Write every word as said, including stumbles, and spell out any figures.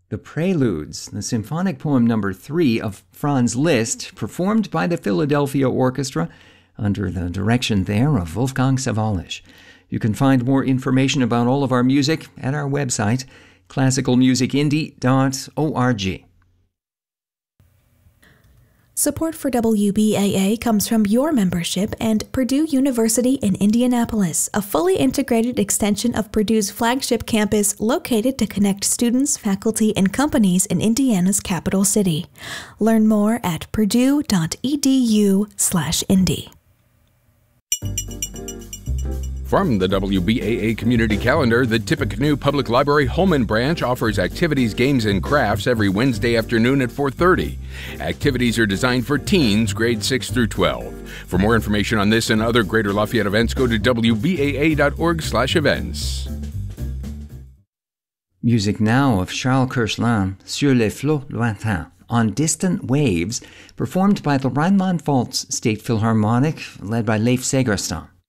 The Preludes, the symphonic poem number three of Franz Liszt, performed by the Philadelphia Orchestra under the direction there of Wolfgang Sawallisch. You can find more information about all of our music at our website, classical music indie dot org. Support for W B A A comes from your membership and Purdue University in Indianapolis, a fully integrated extension of Purdue's flagship campus located to connect students, faculty, and companies in Indiana's capital city. Learn more at purdue dot e d u slash indy. From the W B A A Community Calendar, the Tippecanoe Public Library Holman Branch offers activities, games, and crafts every Wednesday afternoon at four thirty. Activities are designed for teens, grades six through twelve. For more information on this and other Greater Lafayette events, go to w b a a dot org slash events. Music now of Charles Kirchlin, Sur les flots lointains, On Distant Waves, performed by the Rhineland-Pfalz State Philharmonic, led by Leif Segerstam.